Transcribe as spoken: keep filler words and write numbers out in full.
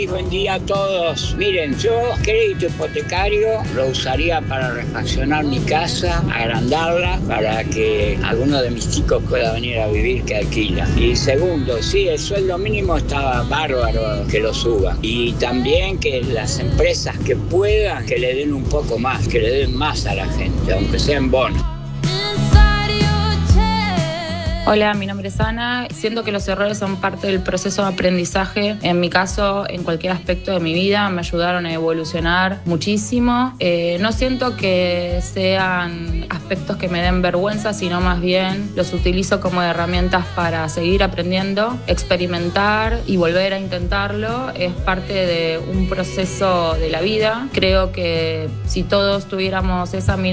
feliz buen día a todos. Miren, yo crédito hipotecario lo usaría para refaccionar mi casa, agrandarla, para que alguno de mis chicos pueda venir a vivir que alquila. Y segundo, sí, el sueldo mínimo estaba bárbaro que lo suban. Y también que las empresas que puedan, que le den un poco más, que le den más a la gente, aunque sea en bono. Hola, mi nombre es Ana. Siento que los errores son parte del proceso de aprendizaje. En mi caso, en cualquier aspecto de mi vida, me ayudaron a evolucionar muchísimo. Eh, no siento que sean aspectos que me den vergüenza, sino más bien los utilizo como herramientas para seguir aprendiendo, experimentar y volver a intentarlo. Es parte de un proceso de la vida. Creo que si todos tuviéramos esa mirada